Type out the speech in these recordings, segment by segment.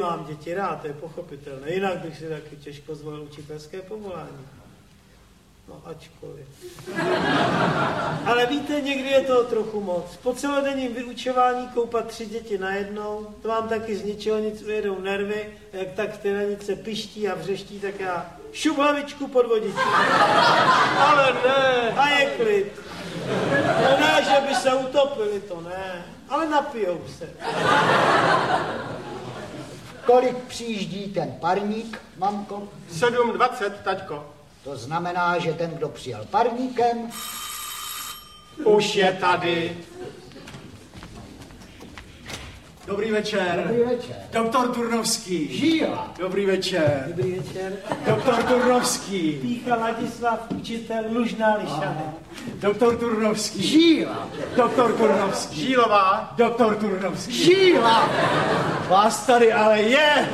mám děti rád, to je pochopitelné. Jinak bych si taky těžko zvolil učitelské povolání. No, ačkoliv. Ale víte, někdy je toho trochu moc. Po celodenním vyučování koupat 3 děti najednou, to vám taky z ničeho nic ujedou nervy, jak tak v té vanice piští a vřeští, tak já šup hlavičku pod vodičku. Ale ne, a je klid. No ne, že by se utopili, to ne, ale napijou se. Kolik přijíždí ten parník, mamko? 7:20, taťko. To znamená, že ten, kdo přijel parníkem, už je tady. Dobrý večer. Dobrý večer. Doktor Turnovský. Žíla. Dobrý večer. Dobrý večer. Doktor Turnovský. Pícha Ladislav, učitel Lužná Lišany. Doktor Turnovský. Žíla. Doktor Turnovský. Žílová. Doktor Turnovský. Žíla. Vás tady ale je.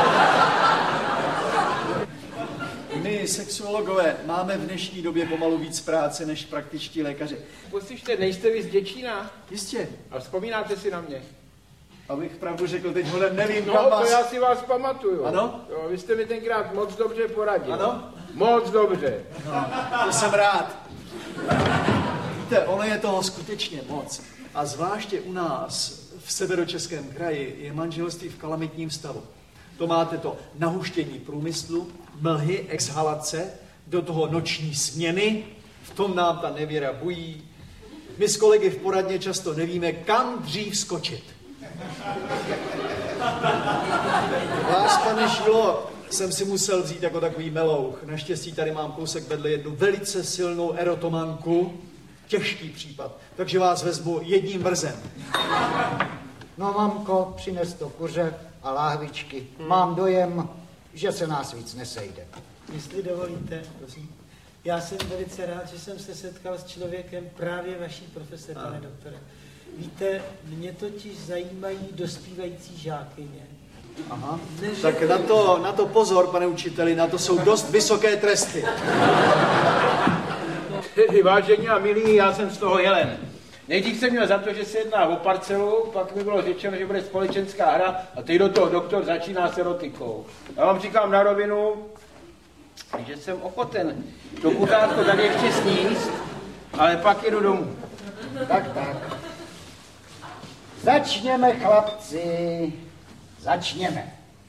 My, sexuologové, máme v dnešní době pomalu víc práce než praktičtí lékaři. Poslyšte, nejste vy z Děčína? Jistě. A vzpomínáte si na mě? Abych pravdu řekl, teď hodem nevím, No, kam to vás... já si vás pamatuju. Ano? Jo, vy jste mi tenkrát moc dobře poradil. Ano? Moc dobře. No, to jsem rád. Víte, ono je toho skutečně moc. A zvláště u nás, v Severočeském kraji, je manželství v kalamitním stavu. To máte to nahuštění průmyslu, mlhy, exhalace, do toho noční směny, v tom nám ta nevěra bují. My s kolegy v poradně často nevíme, kam dřív skočit. Vás, pane Šilo, jsem si musel vzít jako takový melouch. Naštěstí tady mám kousek vedle jednu velice silnou erotomanku. Těžký případ, takže vás vezmu jedním vrzem. No, mamko, přines to kuře a láhvičky. Mám dojem, že se nás víc nesejde. Jestli dovolíte, já jsem velice rád, že jsem se setkal s člověkem právě vaší profese, pane doktore. Víte, mě totiž zajímají dospívající žákyně. Aha. Tak na to pozor, pane učiteli, na to jsou dost vysoké tresty. Vážení a milí, já jsem z toho jelen. Nejdřív jsem měl za to, že se jedná o parcelu, pak mi bylo řečeno, že bude společenská hra a teď do toho doktor začíná s erotikou. Já vám říkám na rovinu, že jsem ochoten to kutátko tady ještě sníst, ale pak jedu domů. Tak. Začněme, chlapci. Začněme.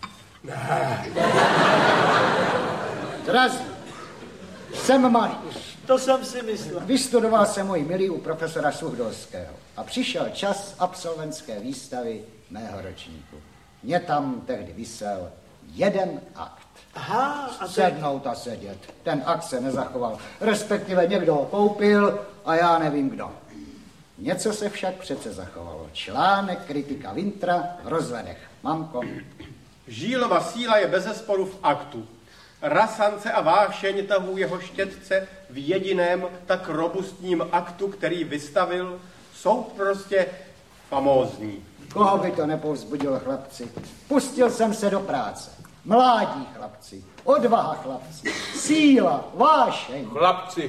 Drazí, jsem malý. To jsem si myslel. Vystudoval jsem můj milý u profesora Suhdolského a přišel čas absolventské výstavy mého ročníku. Mě tam tehdy visel jeden akt. Aha, a Sednout a sedět. Ten akt se nezachoval. Respektive někdo ho koupil a já nevím kdo. Něco se však přece zachovalo. Článek kritika Wintra v rozhledech. Mamko. Žílova síla je bezesporu v aktu. Rasance a vášeň tahů jeho štětce v jediném tak robustním aktu, který vystavil, jsou prostě famózní. Koho by to nepovzbudilo, chlapci? Pustil jsem se do práce. Mládí, chlapci. Odvaha, chlapci. Síla, vášeň. Chlapci.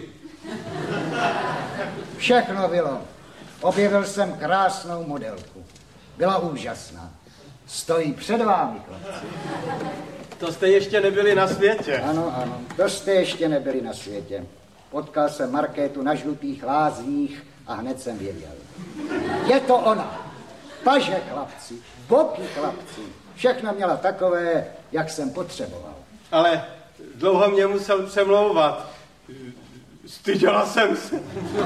Všechno bylo. Objevil jsem krásnou modelku. Byla úžasná. Stojí před vámi, chlapci. To jste ještě nebyli na světě. Ano, to jste ještě nebyli na světě. Potkal jsem Markétu na Žlutých lázních a hned jsem věděl. Je to ona. Paže, chlapci, boky, chlapci. Všechno měla takové, jak jsem potřeboval. Ale dlouho mě musel přemlouvat. Styděla jsem se.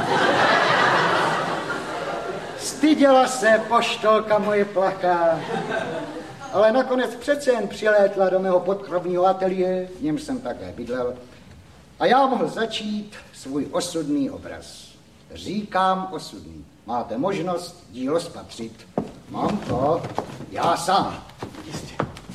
Styděla se, poštolka moje plachá. Ale nakonec přece jen přilétla do mého podkrovního ateliéru, v němž jsem také bydlel. A já mohl začít svůj osudný obraz. Říkám osudný. Máte možnost dílo spatřit. Mám to, já sám. Jistě.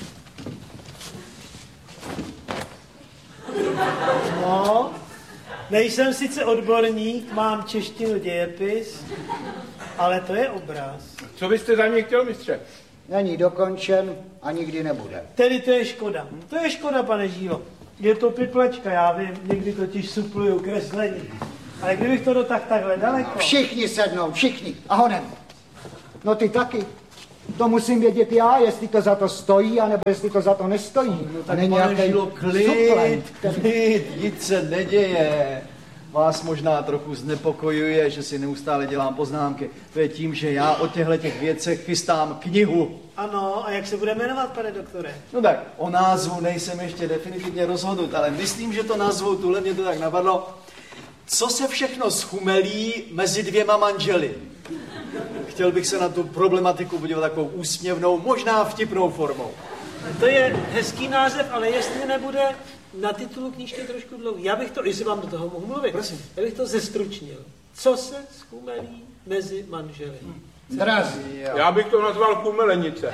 No, nejsem sice odborník, mám češtinu dějepis, ale to je obraz. Co byste za mě chtěl, mistře? Není dokončen a nikdy nebude. Tedy to je škoda. To je škoda, pane Žílo. Je to piplečka, já vím, někdy totiž supluju kreslení. Ale kdybych to dotáhl takhle daleko... Všichni sednou, všichni. A honem. No ty taky. To musím vědět já, jestli to za to stojí, anebo jestli to za to nestojí. No tak pane Žilo, klid, nic se neděje. Vás možná trochu znepokojuje, že si neustále dělám poznámky. To je tím, že já o těchto věcech chystám knihu. Ano, a jak se bude jmenovat, pane doktore? No tak, o názvu nejsem ještě definitivně rozhodnut, ale myslím, že to nazvou, tuhle mě to tak napadlo. Co se všechno schumelí mezi dvěma manželi? Chtěl bych se na tu problematiku podívat takovou úsměvnou, možná vtipnou formou. To je hezký název, ale jestli nebude na titulu knížky trošku dlouhý. Já bych to, jestli vám do toho mohu mluvit, prosím, já bych to zestručnil. Co se schumelí mezi manželi? Drazí. Já bych to nazval kumelenice.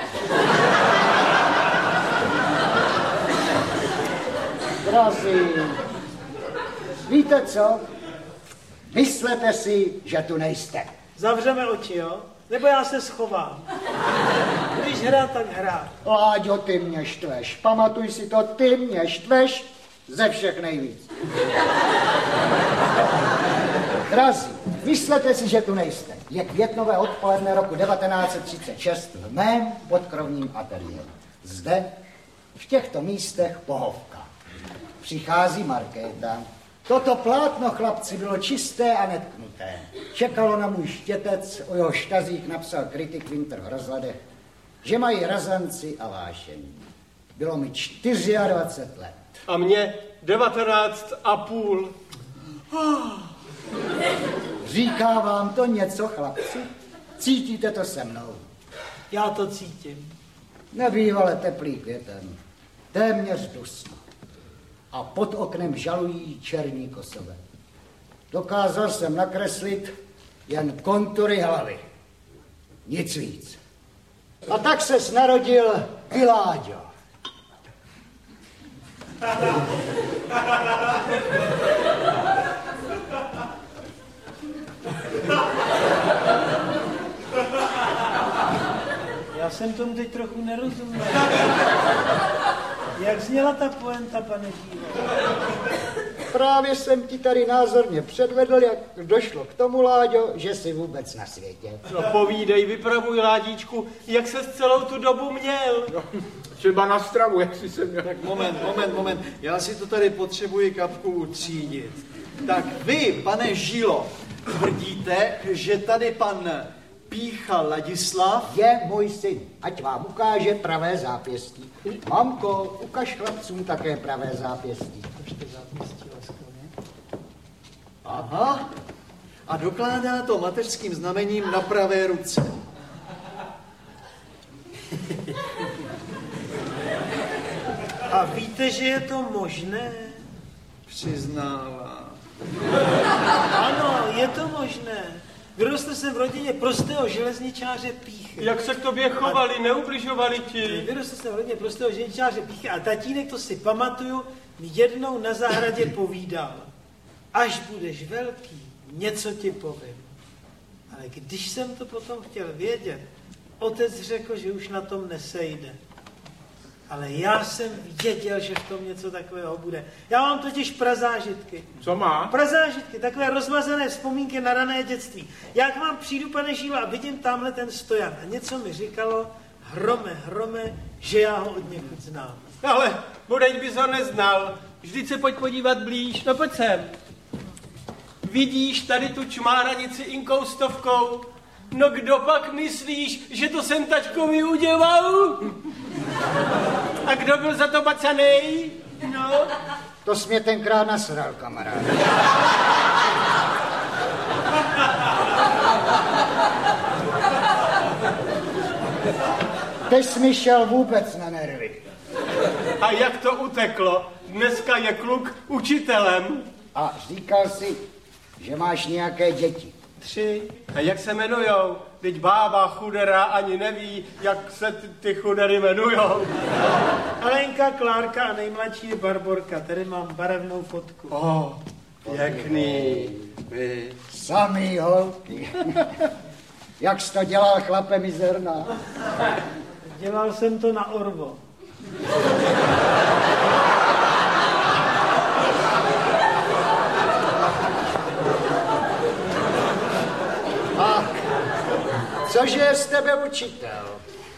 Drazí. Víte co? Myslete si, že tu nejste. Zavřeme oči, jo? Nebo já se schovám. Když hrát, tak hrát. Láďo, ty mě štveš. Pamatuj si to, ty mě štveš ze všech nejvíc. Drazí, myslete si, že tu nejste. Je květnové odpoledne roku 1936 v mém podkrovním ateliéru. Zde, v těchto místech pohovka. Přichází Markéta. Toto plátno, chlapci, bylo čisté a netknuté. Čekalo na můj štětec, o jeho štazích napsal kritik Winter v rozhledech, že mají razanci a vášení. Bylo mi 24 let. A mě 19,5. Říká vám to něco, chlapci? Cítíte to se mnou? Já to cítím. Nebývale teplý květem. Téměř dusno. A pod oknem žalují černí kosové. Dokázal jsem nakreslit jen kontury hlavy. Nic víc. A tak se narodil Viláďo. Já jsem tomu teď trochu nerozuměl. Jak zněla ta poenta, pane Žílo? Právě jsem ti tady názorně předvedl, jak došlo k tomu, Láďo, že jsi vůbec na světě. No povídej, vypravuj, Ládičku, jak ses celou tu dobu měl. No, třeba na stravu, jestli jsem měl. Tak moment. Já si to tady potřebuji kapku utřídit. Tak vy, pane Žilo, tvrdíte, že tady pan Pícha Ladislav Je můj syn, ať vám ukáže pravé zápěstí. Mamko, ukaž chlapcům také pravé zápěstí. Aha. A dokládá to mateřským znamením na pravé ruce. A víte, že je to možné? Přiznává. Ano, je to možné. Vyrostl jsem v rodině prostého železničáře Píchy. Jak se k tobě chovali, neubližovali ti? Vyrostl jsem v rodině prostého železničáře Píchy a tatínek, to si pamatuju, mi jednou na zahradě povídal. Až budeš velký, něco ti povím. Ale když jsem to potom chtěl vědět, otec řekl, že už na tom nesejde. Ale já jsem věděl, že v tom něco takového bude. Já mám totiž prazážitky. Co má? Prazážitky, takové rozmazané vzpomínky na rané dětství. Já k vám přijdu, pane Žílo, a vidím tamhle ten stojan. A něco mi říkalo, hrome, že já ho od někud znám. Ale bodeň bys ho neznal. Vždyť se pojď podívat blíž, no pojď sem. Vidíš tady tu čmáranici inkoustovkou? No kdo pak myslíš, že to jsem tačkovi udělal? A kdo byl za to bacanej? No. To jsi mě tenkrát nasral, kamarád. Teď jsi mi šel vůbec na nervy. A jak to uteklo? Dneska je kluk učitelem. A říkal jsi, že máš nějaké děti. 3. A jak se jmenujou? Teď bába chudera ani neví, jak se ty chudery jmenujou. Alenka, Klárka a nejmladší je Barborka. Tady mám barevnou fotku. Pěkný. Samý holky. Jak jsi to dělal, chlape mizerná? Dělal jsem to na Orvo. A cože je z tebe učitel?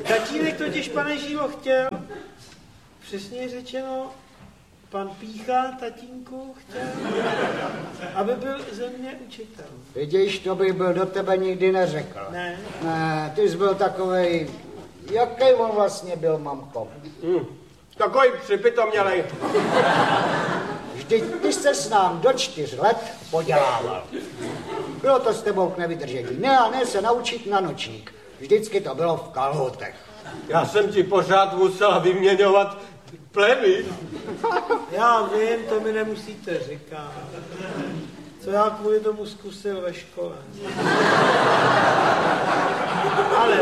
Tatínek totiž, pane Žílo, chtěl, přesně řečeno, pan Pícha, tatínku, chtěl, aby byl ze mě učitel. Vidíš, to bych byl do tebe nikdy neřekl. Ne. Ne, ty jsi byl takovej, jaký on vlastně byl, mamko? Takový připitomělej. Vždyť ty jsi s nám do 4 let podělával. Bylo to s tebou k nevydržení. Ne a ne se naučit na nočník. Vždycky to bylo v kalhotech. Já jsem ti pořád musela vyměňovat pleny. Já vím, to mi nemusíte říkat. Co já kvůli tomu zkusil ve škole. Ale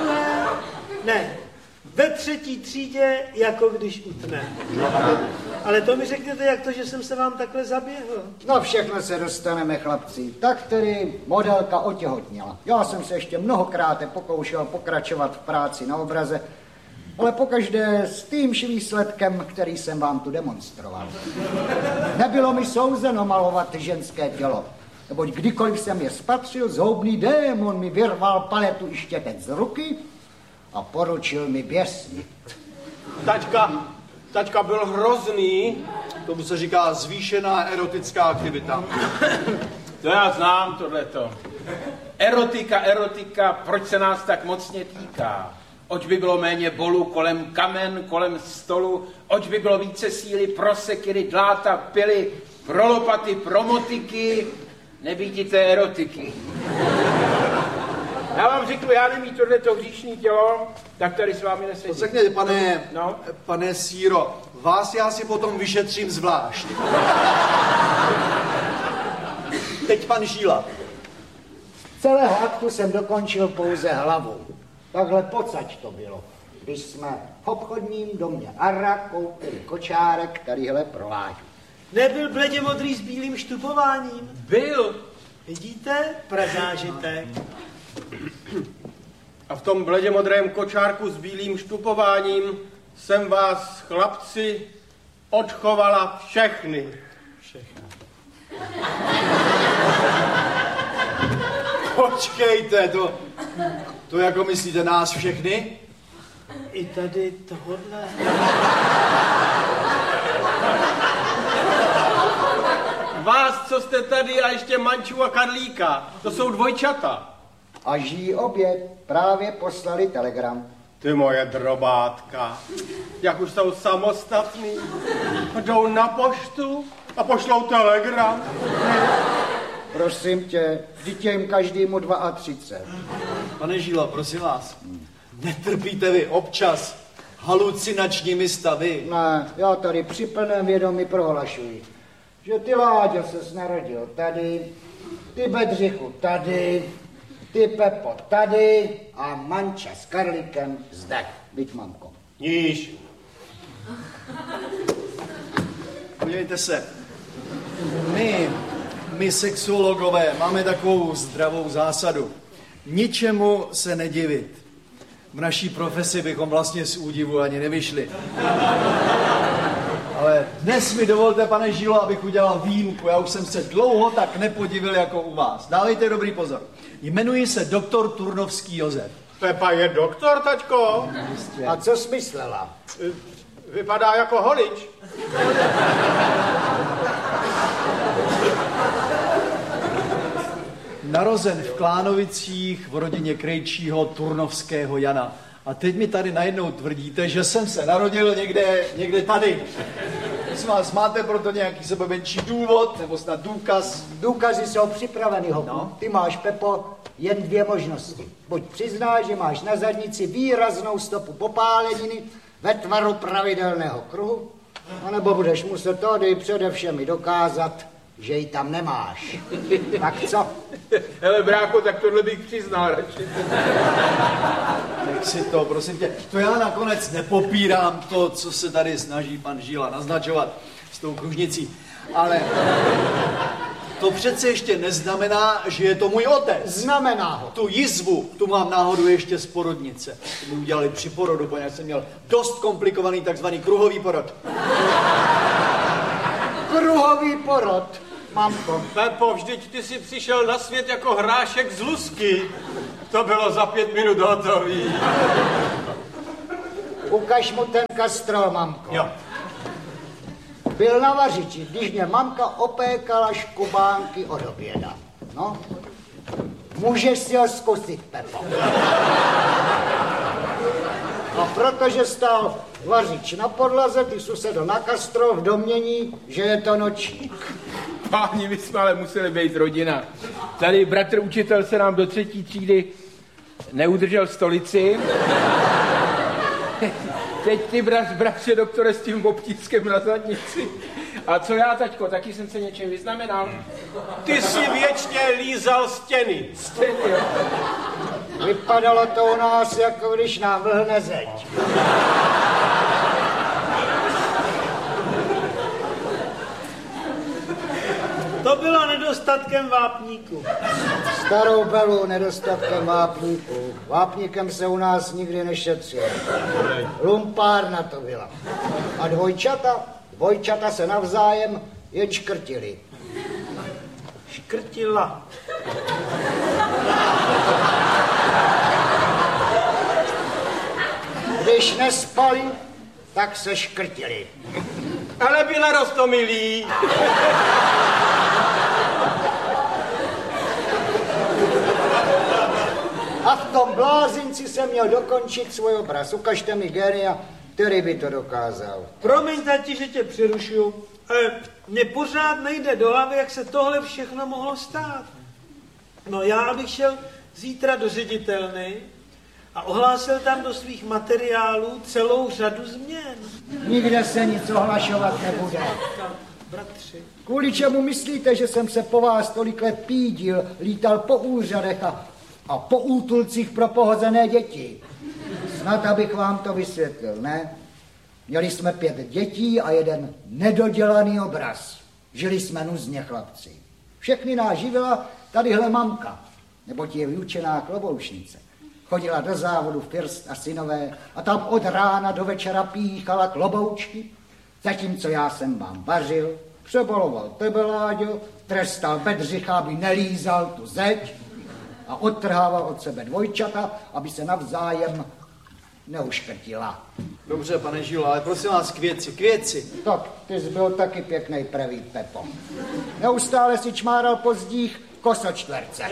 ve 3. třídě, jako když utne. Ale to mi řekněte, jak to, že jsem se vám takhle zaběhl. No všechno se dostaneme, chlapci. Tak tedy modelka otěhotněla. Já jsem se ještě mnohokrát pokoušel pokračovat v práci na obraze, ale pokaždé s týmž výsledkem, který jsem vám tu demonstroval. Nebylo mi souzeno malovat ženské tělo, neboť kdykoliv jsem je spatřil, zhoubný démon mi vyrval paletu i štětec z ruky a poručil mi běsnit. Taťka byl hrozný. Tomu se říká zvýšená erotická aktivita. To já znám, tohleto. Erotika, proč se nás tak mocně týká? Oč by bylo méně bolů kolem kamen, kolem stolu, oč by bylo více síly pro sekiry, dláta, pily, pro lopaty, pro motiky, nebýti té erotiky. Já vám řeknu, já nemít tohleto hříšný tělo, tak tady s vámi nesedím. Řekněte, pane Síro, vás já si potom vyšetřím zvlášť. Teď pan Žíla. Celého aktu jsem dokončil pouze hlavou. Takhle pocať to bylo, když jsme v obchodním domě Arra koupili kočárek tadyhle pro Láďu. Nebyl bledě modrý s bílým štupováním? Byl. Vidíte? Prazážitek. A v tom bledě modrém kočárku s bílým štupováním jsem vás, chlapci, odchovala všechny. Počkejte, to jako myslíte nás všechny? I tady tohodle. Vás, co jste tady, a ještě Manču a Karlíka. To jsou dvojčata. A žijí obě, právě poslali telegram. Ty moje drobátka, jak už jsou samostatný, jdou na poštu a pošlou telegram. Prosím tě, vždyť je jim každému 32. Pane Žílo, prosím vás, netrpíte vy občas halucinačními stavy? Ne, já tady při plném vědomí prohlašuji, že ty, Láďo, ses narodil tady, ty, Bedřichu, tady, ty, Pepo, tady a Manča s Karlíkem zde. Byť, mamko. Níž. Podívejte se, my sexuologové máme takovou zdravou zásadu. Ničemu se nedivit. V naší profesi bychom vlastně z údivu ani nevyšli. Ale dnes mi dovolte, pane Žílo, abych udělal výjimku. Já už jsem se dlouho tak nepodivil jako u vás. Dávejte dobrý pozor. Jmenuji se doktor Turnovský Josef. Pepa je doktor, taťko. A co jsi myslela? Vypadá jako holič. Narozen v Klánovicích v rodině krejčího Turnovského Jana. A teď mi tady najednou tvrdíte, že jsem se narodil někde tady. Prosím vás, máte proto nějaký sebemenší důvod, nebo snad důkaz? Důkazy jsou připraveny, hopu. No. Ty máš, Pepo, jen 2 možnosti. Buď přiznáš, že máš na zadnici výraznou stopu popáleniny ve tvaru pravidelného kruhu, anebo budeš muset tady především dokázat, že ji tam nemáš. Tak co? Hele, brácho, tak tohle bych přiznal radši. Nech si to, prosím tě. To já nakonec nepopírám to, co se tady snaží pan Žíla naznačovat s tou kružnicí. Ale to přece ještě neznamená, že je to můj otec. Znamená ho. Tu jizvu, tu mám náhodou ještě z porodnice. To mi udělali při porodu, poněvadž jsem měl dost komplikovaný takzvaný kruhový porod. Kruhový porod, mamko. Pepo, vždyť ty jsi přišel na svět jako hrášek z lusky. To bylo za 5 minut hotový. Ukaž mu ten kastrol, mamko. Jo. Byl na vařiči, když mě mamka opékala škubánky od oběda. No, můžeš si ho zkusit, Pepo. A protože stál vařič na podlaze, ty jsi sedl na kastrol v domnění, že je to nočník. Páni, my jsme ale museli být rodina. Tady bratr učitel se nám do 3. třídy neudržel stolici. Teď ty bratře doktore s tím obtískem na zadnici. A co já, taťko, taky jsem se něčem vyznamenal? Ty jsi věčně lízal stěny. Stejně, jo. Vypadalo to u nás, jako když nám vlhne zeď. To bylo nedostatkem vápníku. Starou belu nedostatkem vápníků. Vápníkem se u nás nikdy nešetřil. Lumpárna to byla. A dvojčata se navzájem jen škrtili. Škrtila. Když nespali, tak se škrtili. Ale byla roztomilý. A v tom blázinci jsem měl dokončit svůj obraz. Ukažte mi génia, který by to dokázal. Promiň, tati, že tě přerušuju, ale mně pořád nejde do hlavy, jak se tohle všechno mohlo stát. No já, abych šel zítra do ředitelny a ohlásil tam do svých materiálů celou řadu změn. Nikde se nic ohlašovat nebude. Bratři. Kvůli čemu myslíte, že jsem se po vás tolik let pídil, lítal po úřadech a po útulcích pro pohozené děti? Snad abych vám to vysvětlil, ne? Měli jsme 5 dětí a jeden nedodělaný obraz. Žili jsme nuzně, chlapci. Všechny nás živila tadyhle mamka, neboť je vyučená kloboušnice. Chodila do závodu First a synové a tam od rána do večera píchala kloboučky, zatímco já jsem vám vařil, přeboloval tebe, Láďo, trestal Bedřicha, aby nelízal tu zeď a odtrhával od sebe dvojčata, aby se navzájem neuškrtila. Dobře, pane Žilo, ale prosím vás, k věci. Tak, ty jsi byl taky pěknej prevít, Pepo. Neustále si čmáral po zdích kosočtverce.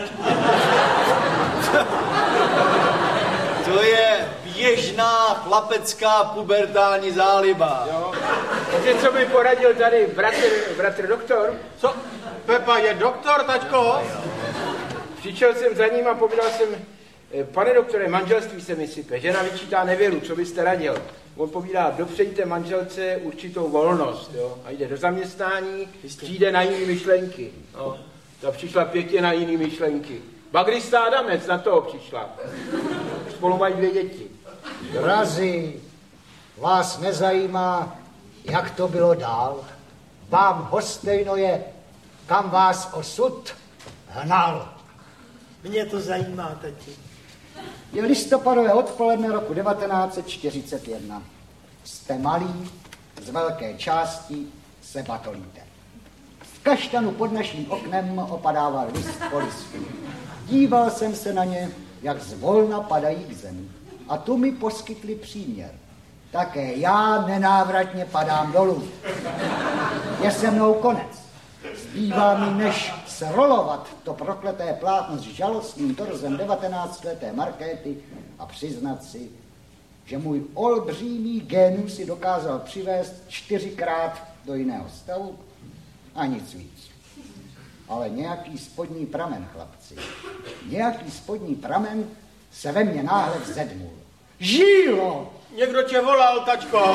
To je běžná chlapecká pubertální záliba. Jo. Takže co by poradil tady bratr doktor? Co? Pepa je doktor, taťko? Přišel jsem za ním a povídal jsem, pane doktore, manželství se mi sype, žena vyčítá nevěru, co byste radil? On povídá, dopřejte manželce určitou volnost, jo? A jde do zaměstnání, přijde na jiný myšlenky. No. Ta přišla pěkně na jiný myšlenky. Bagrista Adamec na toho přišla. Spolu mají 2 děti. Drazí, vás nezajímá, jak to bylo dál? Vám hostejno je, kam vás osud hnal. Mě to zajímá, tati. Je listopadové odpoledne roku 1941. Jste malí, z velké části se batolíte. V kaštanu pod naším oknem opadával list po listu. Díval jsem se na ně, jak zvolna padají k zemi. A tu mi poskytli příměr. Také já nenávratně padám dolů. Je se mnou konec. Zbývá mi, než srolovat to prokleté plátno s žalostným torzem 19leté Markéty a přiznat si, že můj olbřímý génius si dokázal přivést 4krát do jiného stavu a nic víc. Ale nějaký spodní pramen, chlapci, nějaký spodní pramen se ve mně náhle vzedmul. Žílo! Někdo tě volal, tačko.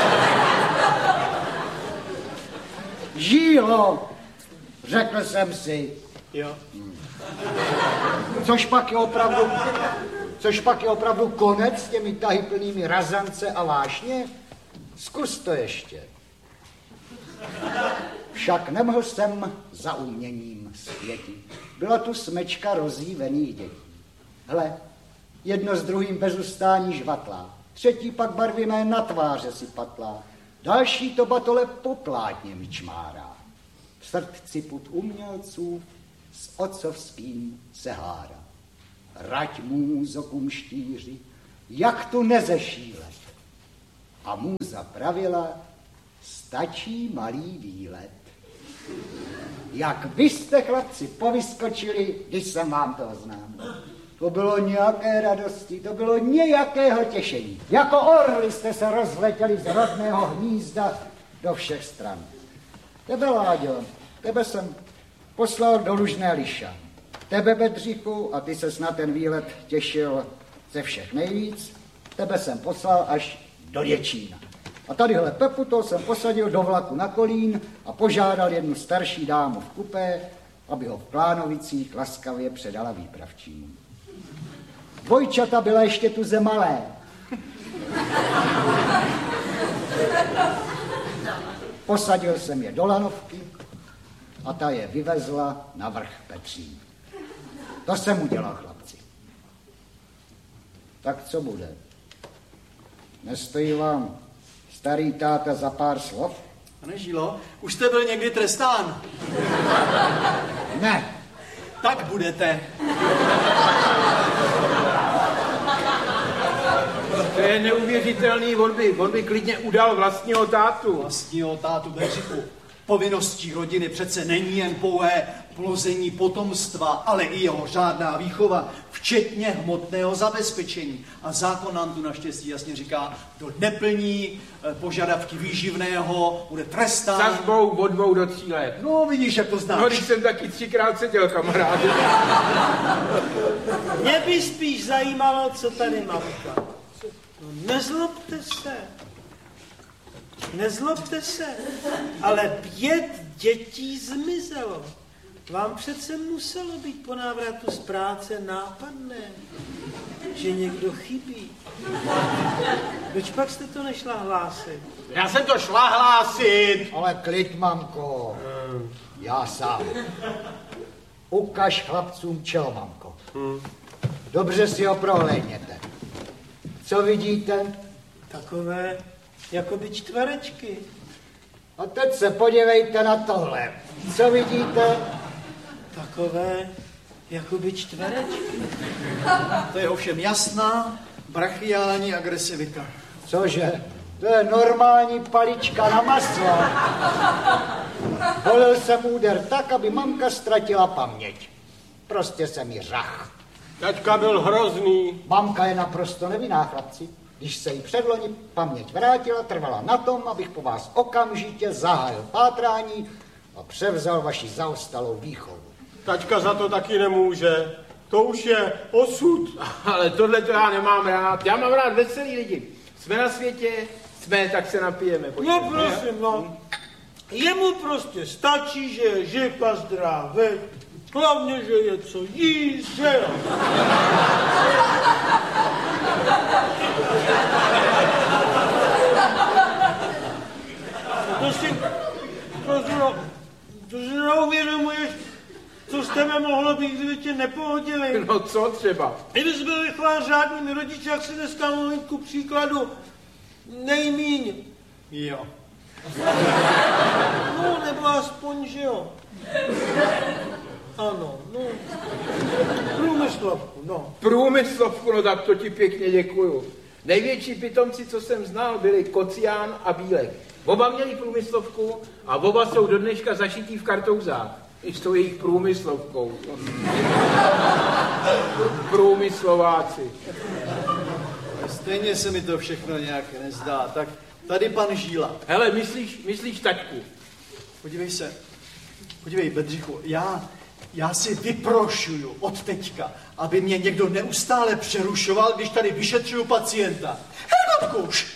Žílo! Řekl jsem si. Jo. Což pak je opravdu konec s těmi tahy plnými razance a vášně? Zkus to ještě. Však nemohl jsem za uměním světit. Byla tu smečka rozjívených dětí. Hle, jedno s druhým bez ustání žvatlá, třetí pak barvivé na tváře si patlá, další to batole po plátně vyčmárá. V srdci put umělců s otcovským se hádá. Rať můzokům štíři, jak tu nezešílet. A můza pravila, stačí malý výlet. Jak vy jste, chlapci, povyskočili, když jsem vám to oznámil. To bylo nějaké radosti, to bylo nějakého těšení. Jako orly jste se rozletěli z rodného hnízda do všech stran. Tebe, Láďo, tebe jsem poslal do Lužné Liša. Tebe, Bedřichu, a ty ses na ten výlet těšil ze všech nejvíc, tebe jsem poslal až do Děčína. A tadyhle Pepu to jsem posadil do vlaku na Kolín a požádal jednu starší dámu v kupé, aby ho v Klánovicích laskavě předala výpravčímu. Dvojčata byla ještě tuze malé. Posadil jsem je do lanovky a ta je vyvezla na vrch Petří. To jsem udělal, chlapci. Tak co bude? Nestojí vám starý táta za pár slov? Pane Žílo, už jste byl někdy trestán? Ne. Tak budete. To je neuvěřitelný, on by klidně udal vlastního tátu. Vlastního tátu Bedřichu. Povinností rodiny přece není jen pouhé plození potomstva, ale i jeho řádná výchova, včetně hmotného zabezpečení. A zákon nám tu naštěstí jasně říká, kdo neplní požadavky výživného, bude trestán. Sazbou od 2 do 3 let. No, vidíš, jak to znáš. No, když jsem taky 3krát seděl, kamaráde. Mě by spíš zajímalo, co tady mamka. No, nezlobte se, ale 5 dětí zmizelo. Vám přece muselo být po návratu z práce nápadné, že někdo chybí. Proč pak jste to nešla hlásit? Já jsem to šla hlásit. Ale klid, mamko. Já sám. Ukaž chlapcům čelo, mamko. Dobře si ho prohlédněte. Co vidíte? Takové jakoby čtverečky. A teď se podívejte na tohle. Co vidíte? Takové jakoby čtverečky. To je ovšem jasná brachiální agresivita. Cože? To je normální palička na maso. Volil jsem úder tak, aby mamka ztratila paměť. Prostě jsem jí řach. Taťka byl hrozný. Mamka je naprosto nevinná, chlapci. Když se jí předloni paměť vrátila, trvala na tom, abych po vás okamžitě zahájil pátrání a převzal vaši zaostalou výchovu. Taťka za to taky nemůže. To už je osud. Ale tohle to já nemám rád. Já mám rád veselý lidi. Jsme na světě, jsme, tak se napijeme. No prosím, no. Jemu prostě stačí, že je živ a zdravý. Hlavně, že je co jíst, že jo. To si neuvědomuješ, co z tebe mohlo být, kdyby tě nepohodili. No co třeba? Kdyby jsi byl vychován řádnými rodiči, jak si dneska mluvím ku příkladu nejmíň. Jo. No, nebo aspoň, že jo. Ano, no. Průmyslovku, no. Průmyslovku, no tak to ti pěkně děkuju. Největší pitomci, co jsem znal, byli Kocián a Bílek. Oba měli průmyslovku a oba jsou do dneška zašití v kartouzách. I s tou jejich průmyslovkou. Průmyslováci. Stejně se mi to všechno nějak nezdá. Tak tady pan Žíla. Hele, myslíš taťku? Podívej, Bedřichu, já si vyprošuju od teďka, aby mě někdo neustále přerušoval, když tady vyšetřuju pacienta. Hergotkuš!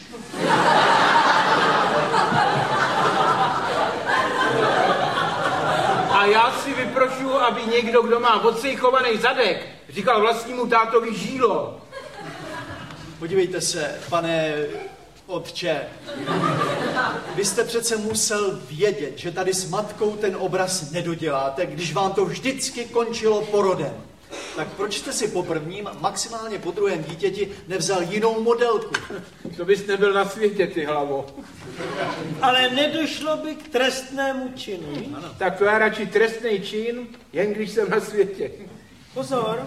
A já si vyprošuju, aby někdo, kdo má odsejchovaný zadek, říkal vlastnímu tátovi Žílo. Podívejte se, pane otče, vy jste přece musel vědět, že tady s matkou ten obraz nedoděláte, když vám to vždycky končilo porodem. Tak proč jste si po prvním, maximálně po druhém dítěti nevzal jinou modelku? To bys nebyl na světě, ty hlavo. Ale nedošlo by k trestnému činu. Ano. Tak to je radši trestný čin, jen když jsem na světě. Pozor.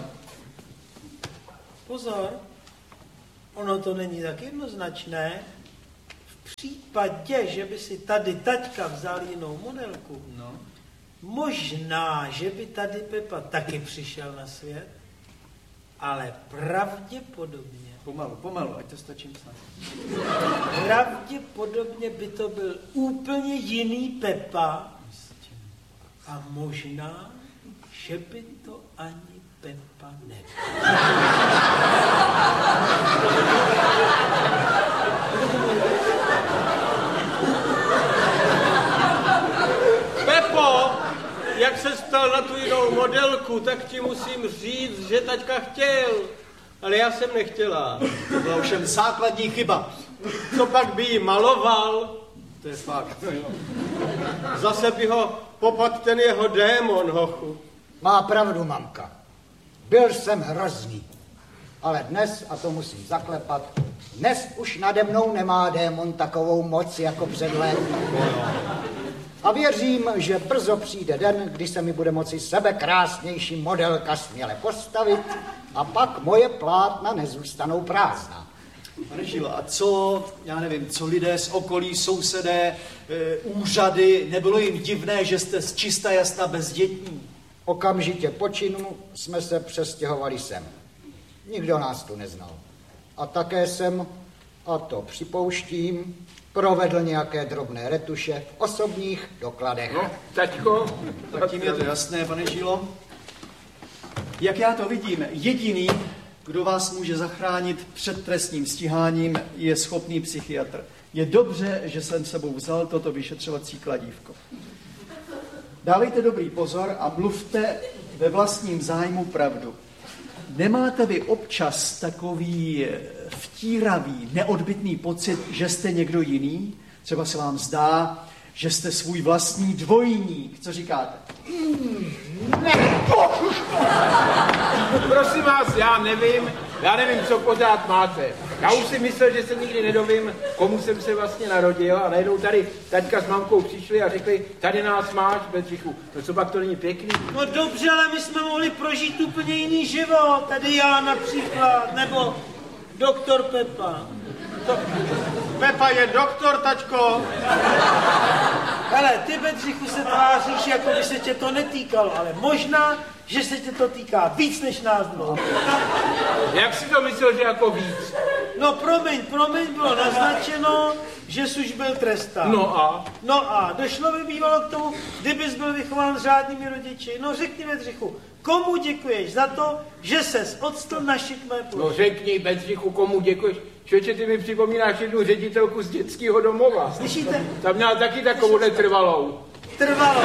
Ono to není tak jednoznačné. v případě, že by si tady taťka vzal jinou modelku, No. možná, že by tady Pepa taky přišel na svět, ale pravděpodobně, Pomalu, ať to stačím snad. pravděpodobně by to byl úplně jiný Pepa a možná, že by to ani Pepa nebyl. Pepo, jak se stal na tu jinou modelku, tak ti musím říct, že taťka chtěl. Ale já jsem nechtěla. To byla ovšem základní chyba. Co pak by jí maloval? To je fakt. Zase by ho popad ten jeho démon, hochu. Má pravdu, mamka. Byl jsem hrozný. Ale dnes, a to musím zaklepat, dnes už nade mnou nemá démon takovou moc jako před lety. A věřím, že brzo přijde den, kdy se mi bude moci sebekrásnější modelka směle postavit a pak moje plátna nezůstanou prázdná. Pane Žilo, a co, já nevím, co lidé z okolí, sousedé, úřady, nebylo jim divné, že jste z čista jasna bezdětní? Okamžitě po činu jsme se přestěhovali sem. Nikdo nás tu neznal. A také jsem, a to připouštím, provedl nějaké drobné retuše v osobních dokladech. No, taťko. Tak tím je to jasné, pane Žilo. Jak já to vidím, jediný, kdo vás může zachránit před trestním stíháním, je schopný psychiatr. Je dobře, že jsem sebou vzal toto vyšetřovací kladívko. Dávejte dobrý pozor a mluvte ve vlastním zájmu pravdu. Nemáte vy občas takový vtíravý, neodbytný pocit, že jste někdo jiný? Třeba se vám zdá, že jste svůj vlastní dvojník. Co říkáte? Prosím vás, já nevím, co pořád máte. Já už si myslel, že se nikdy nedovím, komu jsem se vlastně narodil a najednou tady taťka s mamkou přišli a řekli, tady nás máš, Bedřichu. No co pak to není pěkný? No dobře, ale my jsme mohli prožít úplně jiný život. Tady já například, nebo doktor Pepa. Pepa je doktor, taťko. Hele, ty, Bedřichu, se tváříš, jako by se tě to netýkalo, ale možná, že se tě to týká víc než nás dvou. Jak si to myslel, že jako víc? No promiň, bylo naznačeno, že jsi už byl trestán. No a došlo by bývalo k tomu, kdybys byl vychován s řádnými rodiči. No řekni, Bedřichu, komu děkuješ za to, že ses odstl na šikmé ploše? No řekni, Bedřichu, komu děkuješ? Člověče, ty mi připomínáš jednu ředitelku z dětského domova. Slyšíte? Tam měla taky takovouhle trvalou. Trvalo.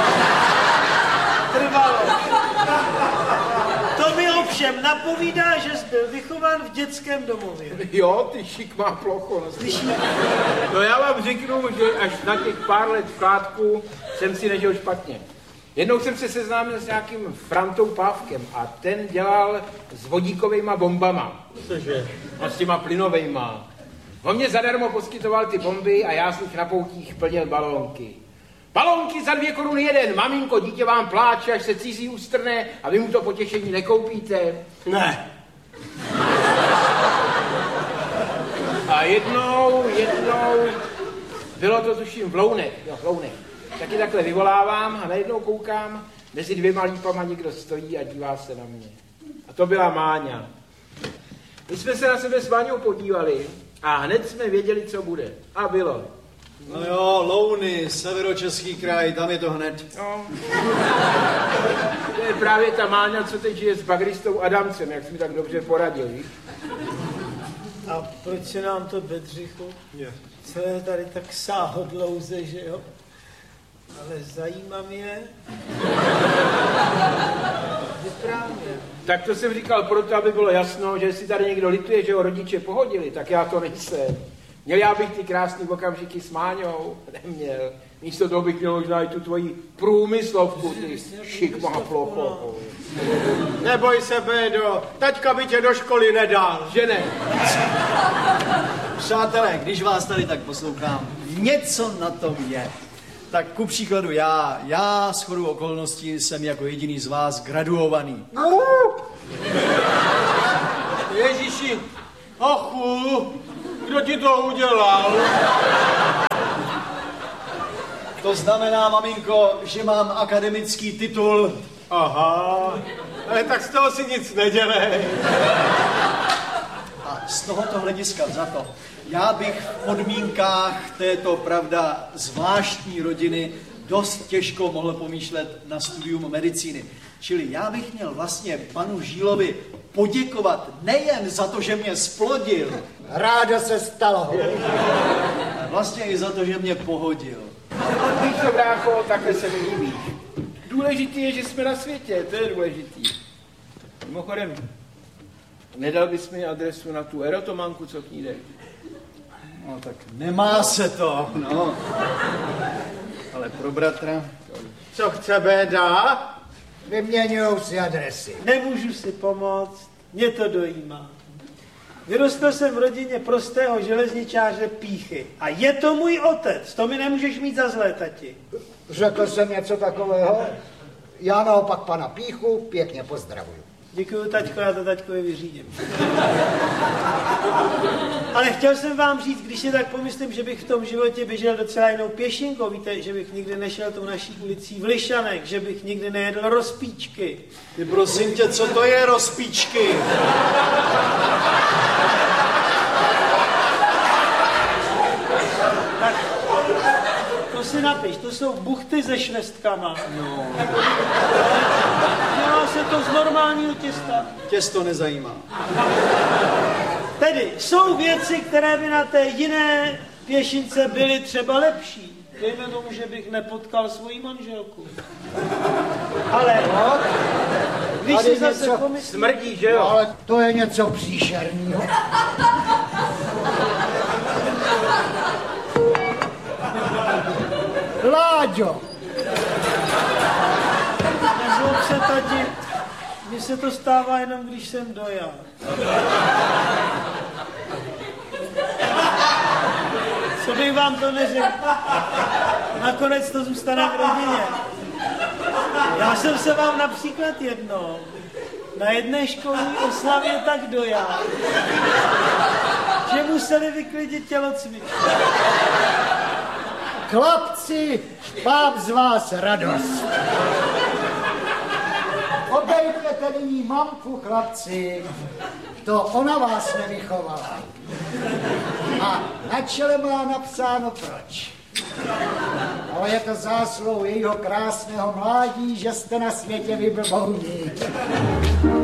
To mi ovšem napovídá, že jsi byl vychován v dětském domově. Jo, ty šikmá plocho. No. Slyšíte? No já vám řeknu, že až na těch pár let zpátku jsem si nežil špatně. Jednou jsem se seznámil s nějakým Frantou Pávkem a ten dělal s vodíkovejma bombama. Cože? A s těma plynovejma. On mě zadarmo poskytoval ty bomby a já z nich na poutích plnil balónky. Balónky za 2 koruny jeden. Maminko, dítě vám pláče, až se cizí ustrne a vy mu to potěšení nekoupíte. Ne. A jednou, bylo to tuším v Lounech, taky takhle vyvolávám a najednou koukám, mezi 2 lípama někdo stojí a dívá se na mě. A to byla Máňa. My jsme se na sebe s Máňou podívali a hned jsme věděli, co bude. A bylo. No jo, Louny, Severočeský kraj, tam je to hned. No. To je právě ta Máňa, co teď žije s bagristou Adamcem, jak jsi mi tak dobře poradil, víš? A proč se nám to, Bedřichu? Co je tady tak sáhodlouze, že jo? Ale zajímá mě. Vyprávět. Tak to jsem říkal proto, aby bylo jasno, že si tady někdo lituje, že ho rodiče pohodili, tak já to nejsem. Měl já bych ty krásný okamžiky s Máňou? Neměl. Místo toho bych měl možná i tu tvoji průmyslovku, ty šikmá plocho. Neboj se, Bédo, taťka by tě do školy nedal. Že ne? Přátelé, když vás tady tak poslouchám, něco na tom je. Tak ku příkladu já shodou okolností jsem jako jediný z vás graduovaný. Ježíši, ochu, Kdo ti to udělal? To znamená, maminko, že mám akademický titul. Aha, ale tak z toho si nic nedělej. A z tohoto hlediska vzato, já bych v podmínkách této, pravda, zvláštní rodiny dost těžko mohl pomýšlet na studium medicíny. Čili já bych měl vlastně panu Žílovi poděkovat nejen za to, že mě splodil, Rádo se stalo. ale vlastně i za to, že mě pohodil. Víš to, brácho, takhle se mi líbí. Důležitý je, že jsme na světě, to je důležitý. Mimochodem, nedal bys mi adresu na tu erotomanku, co k ní jde? No tak nemá se to, no. Ale pro bratra... Co chce béda? Vyměňujou si adresy. Nemůžu si pomoct, mě to dojímá. Vyrostl jsem v rodině prostého železničáře Píchy. A je to můj otec, to mi nemůžeš mít za zlé, tati. Řekl jsem něco takového? Já naopak pana Píchu pěkně pozdravuju. Děkuju, taťko, já to taťkovi vyřídím. Ale chtěl jsem vám říct, když si tak pomyslím, že bych v tom životě běžel docela jinou pěšinkou, víte, že bych nikdy nešel tou naší ulicí v Lišanech, že bych nikdy nejedl rozpíčky. Ty prosím tě, co to je rozpíčky? Tak to si napiš, to jsou buchty se švestkama. No, Dělá se to z normálního těsta. těsto nezajímá. Tedy jsou věci, které by na té jiné pěšince byly třeba lepší. Dejme tomu, že bych nepotkal svoji manželku. Ale když Tady si zase něco pomyslím... Smrdí, že jo? Ale to je něco příšerného. Láďo, Nezlob se, tati, mně se to stává jenom, když jsem dojel. Co bych vám to neřekl? Nakonec to zůstane v rodině. Já jsem se vám například jednou na jedné školní oslavě tak dojel, že museli vyklidit tělocvičnu. chlapci, mám z vás radost. Obejděte nyní mamku, chlapci. To ona vás nevychovala. A na čele má napsáno proč. Ale je to zásluhou jejího krásného mládí, že jste na světě vy blbouni.